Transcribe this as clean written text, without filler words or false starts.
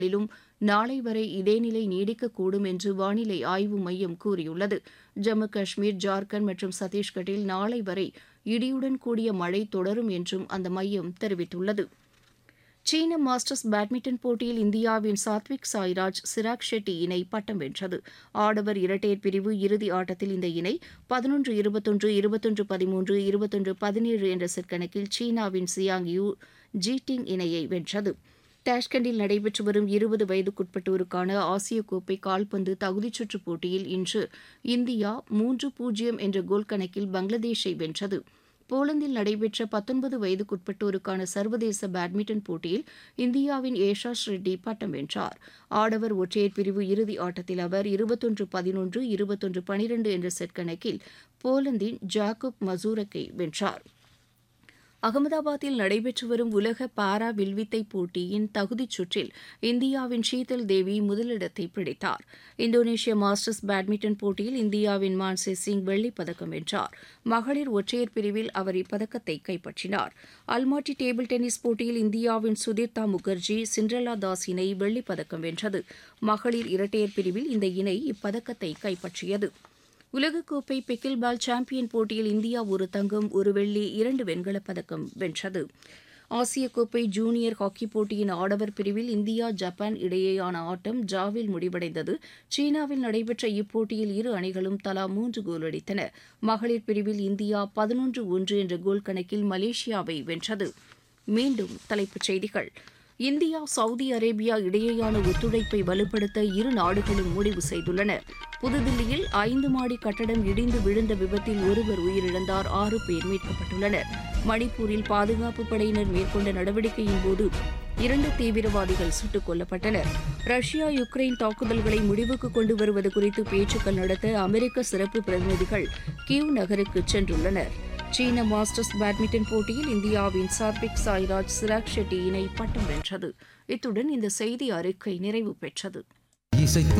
ிலும் நாளை வரை இதே நிலை நீடிக்கக்கூடும் என்று வானிலை ஆய்வு மையம் கூறியுள்ளது. ஜம்மு காஷ்மீர், ஜார்க்கண்ட் மற்றும் சத்தீஸ்கட்டில் நாளை வரை இடியுடன் கூடிய மழை தொடரும் என்றும் அந்த மையம் தெரிவித்துள்ளது. சீன மாஸ்டர்ஸ் பேட்மிண்டன் போட்டியில் இந்தியாவின் சாத்விக் சாய்ராஜ், சிராக் ஷெட்டி இணை பட்டம் வென்றது. ஆடவர் இரட்டையர் பிரிவு இறுதி ஆட்டத்தில் இந்த இணை 11-21, 21-13, 21-17 என்ற செட் கணக்கில் சீனாவின் சியாங் யூ ஜீட்டிங் இணையை வென்றது. டாஷ்கண்டில் நடைபெற்று வரும் 20 வயதுக்குட்பட்டோருக்கான ஆசிய கோப்பை கால்பந்து தகுதிச்சுற்றுப் போட்டியில் இன்று இந்தியா 3-0 என்ற கோல் கணக்கில் பங்களாதேஷை வென்றது. போலந்தில் நடைபெற்ற 19 வயதுக்குட்பட்டோருக்கான சர்வதேச பேட்மிண்டன் போட்டியில் இந்தியாவின் ஏஷாஷ் ரெட்டி பட்டம் வென்றார். ஆடவர் ஒற்றையர் பிரிவு இறுதி ஆட்டத்தில் அவர் 21-11, 21-12 என்ற செட் கணக்கில் போலந்தின் ஜாக்கப் மசூரக்கை வென்றார். அகமதாபாத்தில் நடைபெற்று வரும் உலக பாரா வில்வித்தை போட்டியின் தகுதிச் சுற்றில் இந்தியாவின் ஷீதல் தேவி முதலிடத்தை பிடித்தார். இந்தோனேஷிய மாஸ்டர்ஸ் பேட்மிண்டன் போட்டியில் இந்தியாவின் மான்சி சிங் வெள்ளிப் பதக்கம் வென்றார். மகளிர் ஒற்றையர் பிரிவில் அவர் இப்பதக்கத்தை கைப்பற்றினார். அல்மாட்டி டேபிள் டென்னிஸ் போட்டியில் இந்தியாவின் சுதீர்த்தா முகர்ஜி, சிண்ட்ரெல்லா தாஸ் இணை வெள்ளிப் பதக்கம் வென்றது. மகளிர் இரட்டையர் பிரிவில் இந்த இணை இப்பதக்கத்தை கைப்பற்றியது. உலகக்கோப்பை பிக்கில் பால் சாம்பியன் போட்டியில் இந்தியா 1 தங்கம், 1 வெள்ளி, 2 வெண்கலப் பதக்கம் வென்றது. ஆசிய கோப்பை ஜூனியர் ஹாக்கி போட்டியின் ஆடவர் பிரிவில் இந்தியா, ஜப்பான் இடையேயான ஆட்டம் டிராவில் முடிவடைந்தது. சீனாவில் நடைபெற்ற இப்போட்டியில் இரு அணிகளும் தலா 3 கோல் அடித்தன. மகளிர் பிரிவில் இந்தியா 11-1 என்ற கோல் கணக்கில் மலேசியாவை வென்றது. மீண்டும் தலைப்புச் செய்திகள். இந்தியா, சவுதி அரேபியா இடையேயான ஒத்துழைப்பை வலுப்படுத்த இரு நாடுகளும் முடிவு செய்துள்ளன. புதுதில்லியில் 5 மாடி கட்டடம் இடிந்து விழுந்த விபத்தில் ஒருவர் உயிரிழந்தார், 6 பேர் மீட்கப்பட்டுள்ளனர். மணிப்பூரில் பாதுகாப்புப் படையினர் மேற்கொண்ட நடவடிக்கையின்போது 2 தீவிரவாதிகள் சுட்டுக் கொல்லப்பட்டனர். ரஷ்யா, யுக்ரைன் தாக்குதல்களை முடிவுக்கு கொண்டு வருவது குறித்து பேச்சுக்கள் நடத்த அமெரிக்க சிறப்பு பிரதிநிதிகள் கீவ் நகருக்கு சென்றுள்ளனர். சீன மாஸ்டர்ஸ் பேட்மிண்டன் போட்டியில் இந்தியாவின் சாத்விக் சாய்ராஜ், சிராக் ஷெட்டி இணை பட்டம் வென்றது. இத்துடன் இந்த செய்தி அறிக்கை நிறைவு பெற்றது.